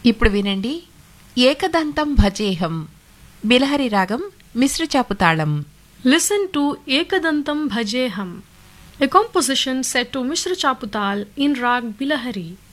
ఇప్పుడు వినండి ఏకదంతం భజేహం బిలహరి రాగం మిశ్ర చాపు తాళం. Listen to Ekadantam Bhajeham, a composition set to Mishra Chaputal in Rag Bilahari.